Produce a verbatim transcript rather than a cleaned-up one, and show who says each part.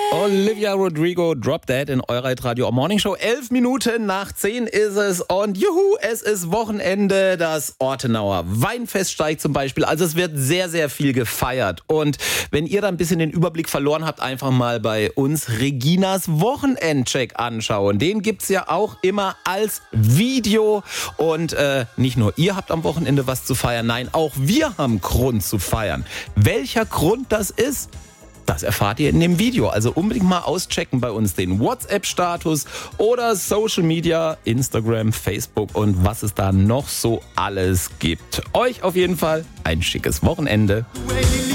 Speaker 1: Olivia Rodrigo, Drop Dead in eurer Radio Morning Show. Elf Minuten nach zehn ist es und juhu, es ist Wochenende. Das Ortenauer Weinfest steigt zum Beispiel. Also es wird sehr, sehr viel gefeiert. Und wenn ihr da ein bisschen den Überblick verloren habt, einfach mal bei uns Reginas Wochenendcheck anschauen. Den gibt's ja auch immer als Video. Und äh, nicht nur ihr habt am Wochenende was zu feiern, nein, auch wir haben Grund zu feiern. Welcher Grund das ist? Das erfahrt ihr in dem Video. Also unbedingt mal auschecken bei uns den WhatsApp-Status oder Social Media, Instagram, Facebook und was es da noch so alles gibt. Euch auf jeden Fall ein schickes Wochenende.